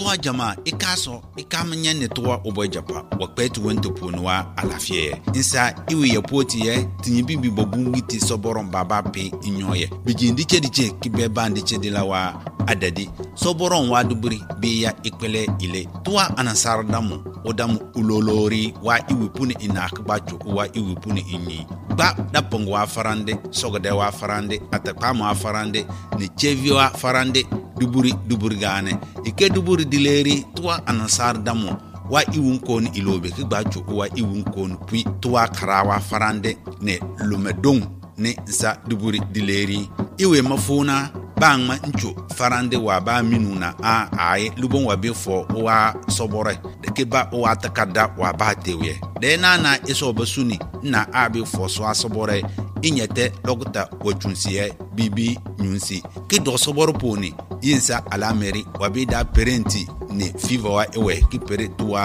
tuwa jama ikaso ikamanya ne tuwa obojapa wakpetu wento ponwa alafie insa iwe yapoti ye tinyibibi bobungiti soboron baba pe inyoye bijindi chediche kibeba ndiche dilawa adadi soboron waduburi biya ikpele ile tuwa anasar damu odamu ulolori wa iwe puni inakbacho wa iwe puni inyi ba dapong wa farande sogade wa farande atakama wa farande ni chevi wa farande duburi gane ike duburi dileri tuwa anasar damu wa iwun kon ilobe kigbacho wa iwun kon pui tuwa karawa farande ne lumedong ne za duburi dileri iwe mafuna bangma ncho farande wa ba minuna ai lubon wa befo wa sobore de ke ba wa takada wa ba tewe de na iso basuni na abi fo so asobore inyete logta wachunsiye bibi nyunsi ki do soboro poni yinsa alameri wa bida parenti ne fiva wa ewe ki pere tuwa